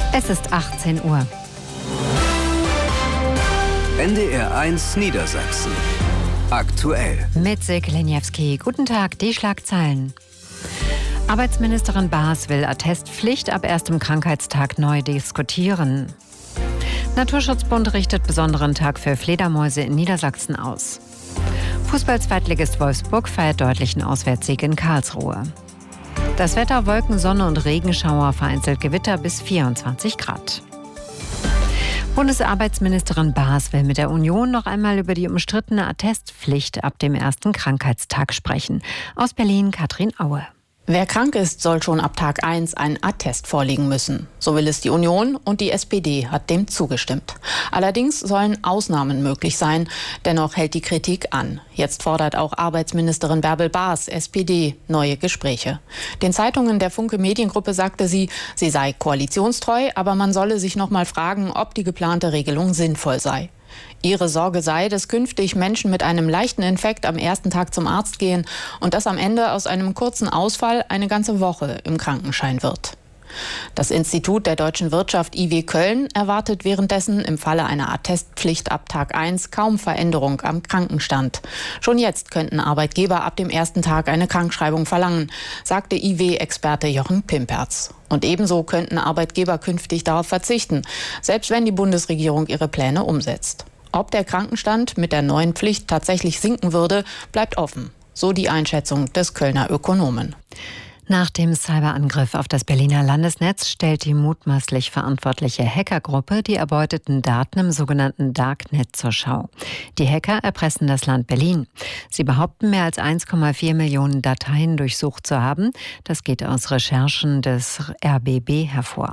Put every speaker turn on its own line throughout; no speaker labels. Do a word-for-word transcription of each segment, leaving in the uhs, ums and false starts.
Es ist achtzehn Uhr.
N D R eins Niedersachsen. Aktuell.
Mit Silke Leniewski. Guten Tag, die Schlagzeilen. Arbeitsministerin Baas will Attestpflicht ab erstem Krankheitstag neu diskutieren. Naturschutzbund richtet besonderen Tag für Fledermäuse in Niedersachsen aus. Fußball-Zweitligist Wolfsburg feiert deutlichen Auswärtssieg in Karlsruhe. Das Wetter: Wolken, Sonne und Regenschauer, vereinzelt Gewitter bis vierundzwanzig Grad. Bundesarbeitsministerin Baas will mit der Union noch einmal über die umstrittene Attestpflicht ab dem ersten Krankheitstag sprechen. Aus Berlin Katrin Aue.
Wer krank ist, soll schon ab Tag eins einen Attest vorlegen müssen. So will es die Union, und die S P D hat dem zugestimmt. Allerdings sollen Ausnahmen möglich sein. Dennoch hält die Kritik an. Jetzt fordert auch Arbeitsministerin Bärbel Baas, S P D, neue Gespräche. Den Zeitungen der Funke Mediengruppe sagte sie, sie sei koalitionstreu, aber man solle sich noch mal fragen, ob die geplante Regelung sinnvoll sei. Ihre Sorge sei, dass künftig Menschen mit einem leichten Infekt am ersten Tag zum Arzt gehen und dass am Ende aus einem kurzen Ausfall eine ganze Woche im Krankenschein wird. Das Institut der deutschen Wirtschaft I W Köln erwartet währenddessen im Falle einer Attestpflicht ab Tag eins kaum Veränderung am Krankenstand. Schon jetzt könnten Arbeitgeber ab dem ersten Tag eine Krankschreibung verlangen, sagte I W-Experte Jochen Pimperz. Und ebenso könnten Arbeitgeber künftig darauf verzichten, selbst wenn die Bundesregierung ihre Pläne umsetzt. Ob der Krankenstand mit der neuen Pflicht tatsächlich sinken würde, bleibt offen. So die Einschätzung des Kölner Ökonomen.
Nach dem Cyberangriff auf das Berliner Landesnetz stellt die mutmaßlich verantwortliche Hackergruppe die erbeuteten Daten im sogenannten Darknet zur Schau. Die Hacker erpressen das Land Berlin. Sie behaupten, mehr als eins Komma vier Millionen Dateien durchsucht zu haben. Das geht aus Recherchen des R B B hervor.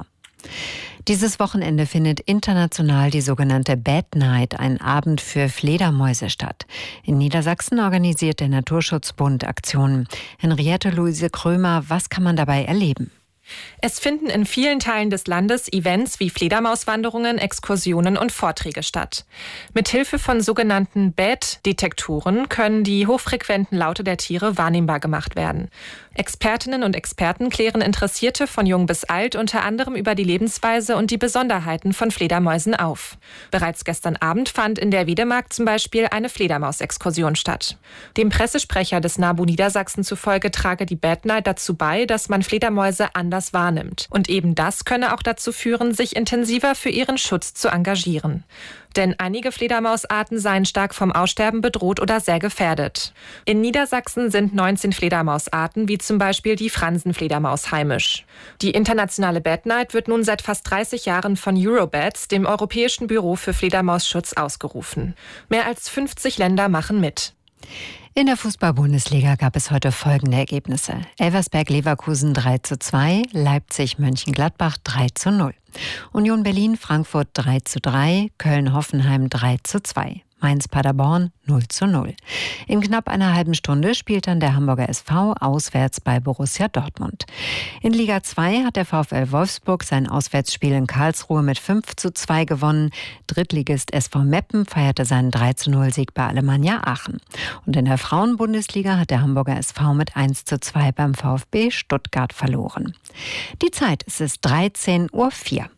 Dieses Wochenende findet international die sogenannte Bad Night, ein Abend für Fledermäuse, statt. In Niedersachsen organisiert der Naturschutzbund Aktionen. Henriette Luise Krömer, was kann man dabei erleben?
Es finden in vielen Teilen des Landes Events wie Fledermauswanderungen, Exkursionen und Vorträge statt. Mithilfe von sogenannten Bad-Detektoren können die hochfrequenten Laute der Tiere wahrnehmbar gemacht werden. Expertinnen und Experten klären Interessierte von jung bis alt unter anderem über die Lebensweise und die Besonderheiten von Fledermäusen auf. Bereits gestern Abend fand in der Wedemark zum Beispiel eine Fledermausexkursion statt. Dem Pressesprecher des NABU Niedersachsen zufolge trage die Bad Night dazu bei, dass man Fledermäuse anders wahrnimmt. Und eben das könne auch dazu führen, sich intensiver für ihren Schutz zu engagieren. Denn einige Fledermausarten seien stark vom Aussterben bedroht oder sehr gefährdet. In Niedersachsen sind neunzehn Fledermausarten, wie zum Beispiel die Fransenfledermaus, heimisch. Die internationale Bad Night wird nun seit fast dreißig Jahren von Eurobats, dem Europäischen Büro für Fledermausschutz, ausgerufen. Mehr als fünfzig Länder machen mit.
In der Fußball-Bundesliga gab es heute folgende Ergebnisse. Elversberg-Leverkusen drei zu zwei, Leipzig-Mönchengladbach drei zu null. Union Berlin-Frankfurt drei zu drei, Köln-Hoffenheim drei zu zwei. Mainz-Paderborn null zu null. In knapp einer halben Stunde spielt dann der Hamburger S V auswärts bei Borussia Dortmund. In Liga zwei hat der VfL Wolfsburg sein Auswärtsspiel in Karlsruhe mit fünf zu zwei gewonnen. Drittligist S V Meppen feierte seinen drei zu null Sieg bei Alemannia Aachen. Und in der Frauen-Bundesliga hat der Hamburger S V mit eins zu zwei beim VfB Stuttgart verloren. Die Zeit, es ist dreizehn Uhr vier.